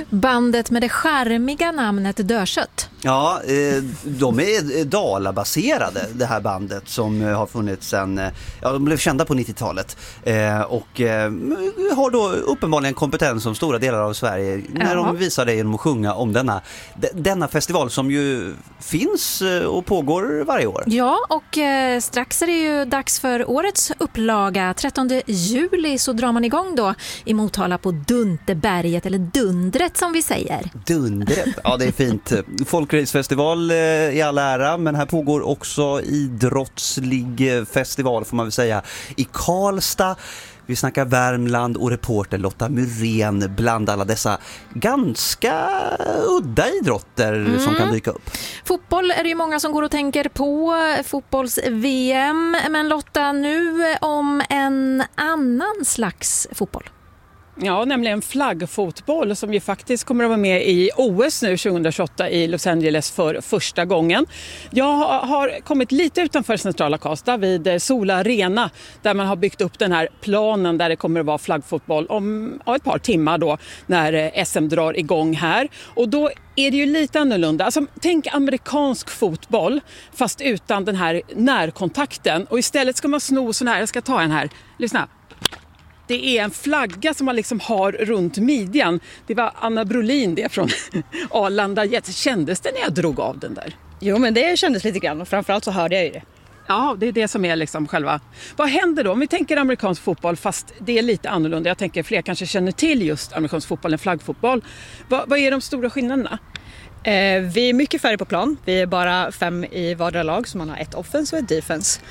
Bandet med det charmiga namnet Dödkött. Ja, de är Dala-baserade, det här bandet som har funnits sedan, de blev kända på 90-talet och har då uppenbarligen kompetens som stora delar av Sverige när de visar det genom att sjunga om denna festival som ju finns och pågår varje år. Ja, och strax är det ju dags för årets upplaga. 13 juli så drar man igång då i Motala på Dunterberget, eller Dundret som vi säger. Dundret, ja det är fint. Folkrace-festival i all ära, men här pågår också idrottslig festival får man väl säga i Karlstad. Vi snackar Värmland och reporter Lotta Myrén bland alla dessa ganska udda idrotter som kan dyka upp. Fotboll är det ju många som går och tänker på, fotbolls-VM. Men Lotta, nu om en annan slags fotboll. Ja, nämligen flaggfotboll som ju faktiskt kommer att vara med i OS nu 2028 i Los Angeles för första gången. Jag har kommit lite utanför centrala Karlstad vid Sola Arena där man har byggt upp den här planen där det kommer att vara flaggfotboll om ett par timmar då när SM drar igång här. Och då är det ju lite annorlunda. Alltså, tänk amerikansk fotboll fast utan den här närkontakten. Och istället ska man sno sån här, jag ska ta en här, lyssna. Det är en flagga som man liksom har runt midjan. Det var Anna Brolin det från Arlanda Jets. Kändes det när jag drog av den där? Jo, men det kändes lite grann och framförallt så hörde jag ju det. Ja, det är det som är liksom själva. Vad händer då om vi tänker amerikansk fotboll fast det är lite annorlunda? Jag tänker fler kanske känner till just amerikansk fotboll än flaggfotboll. Vad är de stora skillnaderna? Vi är mycket färre på plan. Vi är bara 5 i vardera lag så man har ett offense och ett defense.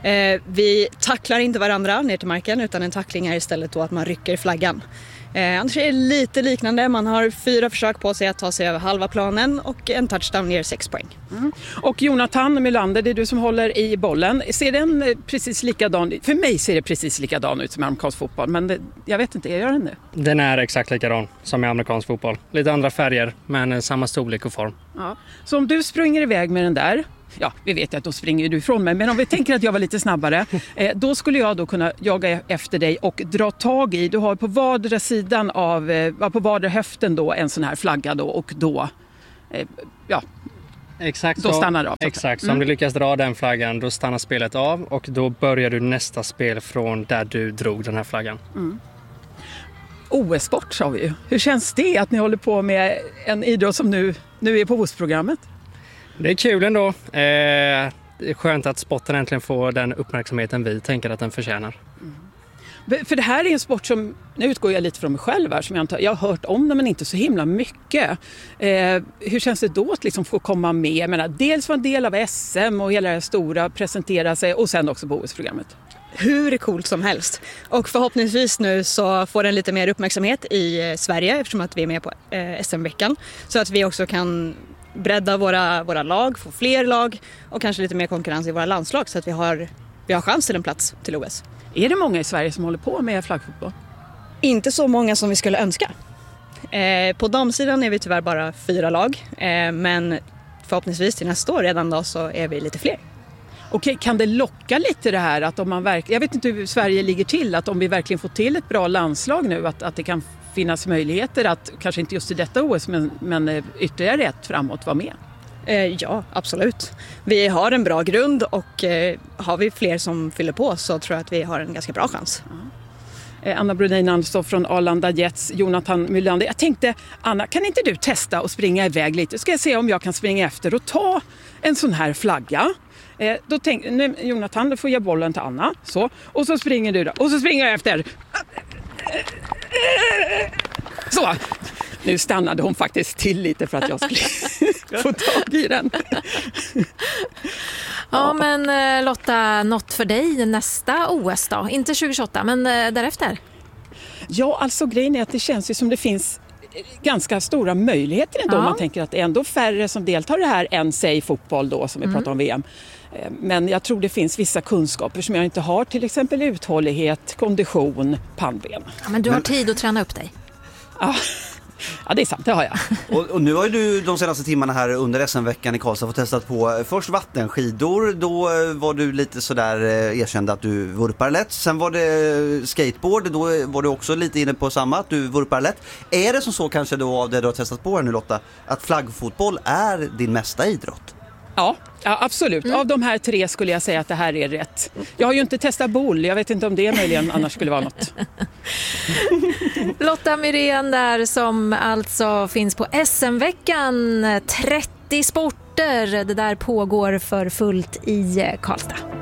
Vi tacklar inte varandra ner till marken utan en tackling är istället då att man rycker flaggan. Annars är det lite liknande. Man har 4 försök på sig att ta sig över halva planen och en touchdown ger 6 poäng. Och Jonathan Melander, det är du som håller i bollen. Ser den precis likadan? För mig ser det precis likadan ut som amerikansk fotboll, men jag vet inte, gör den nu? Den är exakt likadan som i amerikansk fotboll. Lite andra färger, men samma storlek och form. Ja. Så om du springer iväg med den där, ja, vi vet att då springer du ifrån mig, men om vi tänker att jag var lite snabbare, då skulle jag då kunna jaga efter dig och dra tag i, du har på vardera sidan av, på vardera höften då en sån här flagga då och då, exakt då stannar det av. Exakt, om du lyckas dra den flaggan då stannar spelet av och då börjar du nästa spel från där du drog den här flaggan. OS-sport sa vi ju. Hur känns det att ni håller på med en idrott som nu är på OS-programmet? Det är kul ändå. Det är skönt att sporten äntligen får den uppmärksamheten vi tänker att den förtjänar. För det här är en sport som, nu utgår jag lite från mig själv här, som jag har hört om den men inte så himla mycket. Hur känns det då att liksom få komma med? Jag menar, dels vara en del av SM och hela det stora, presentera sig och sen också på OS-programmet. Hur coolt som helst. Och förhoppningsvis nu så får den lite mer uppmärksamhet i Sverige eftersom att vi är med på SM-veckan. Så att vi också kan bredda våra lag, få fler lag och kanske lite mer konkurrens i våra landslag så att vi har chans till en plats till OS. Är det många i Sverige som håller på med flaggfotboll? Inte så många som vi skulle önska. På damsidan är vi tyvärr bara 4 lag, men förhoppningsvis till nästa år redan då så är vi lite fler. Okej, kan det locka lite det här att om man verkligen, jag vet inte hur Sverige ligger till, att om vi verkligen får till ett bra landslag nu att det kan finnas möjligheter att, kanske inte just i detta OS men ytterligare ett framåt vara med? Ja, absolut. Vi har en bra grund och har vi fler som fyller på så tror jag att vi har en ganska bra chans. Anna Brolin Andersson från Arlanda Jets, Jonathan Melander. Jag tänkte, Anna, kan inte du testa att springa iväg lite? Ska jag se om jag kan springa efter och ta en sån här flagga? Då tänkte Jonathan, då får jag bollen till Anna. Så. Och så springer du då. Och så springer jag efter. Så. Nu stannade hon faktiskt till lite för att jag skulle få tag i den. Ja, men Lotta, något för dig nästa OS då? Inte 2028, men därefter? Ja, alltså grejen är att det känns ju som det finns ganska stora möjligheter ändå. Man tänker att det är ändå färre som deltar i det här än säg fotboll då som vi pratar om VM. Men jag tror det finns vissa kunskaper som jag inte har, till exempel uthållighet, kondition, pannben. Ja, men du har tid att träna upp dig. Ja. Ja, det är sant, det har jag. Och nu har ju du de senaste timmarna här under SM-veckan i Karlstad fått testat på först vattenskidor. Då var du lite sådär erkände att du vurpar lätt. Sen var det skateboard, då var du också lite inne på samma, att du vurpar lätt. Är det som så kanske då av det du har testat på här nu Lotta, att flaggfotboll är din mesta idrott? Ja, absolut. Av de här 3 skulle jag säga att det här är rätt. Jag har ju inte testat boll, jag vet inte om det möjligen annars skulle vara något. Lotta Myrén där som alltså finns på SM-veckan. 30 sporter, det där pågår för fullt i Karlstad.